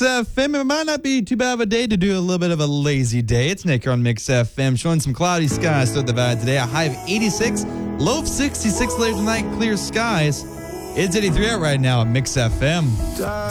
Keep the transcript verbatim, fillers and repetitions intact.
F M. It might not be too bad of a day to do a little bit of a lazy day. It's Nick here on Mix F M, showing some cloudy skies throughout the valley today. A high of eighty-six, low of sixty-six later tonight, clear skies. It's eighty-three out right now at Mix F M.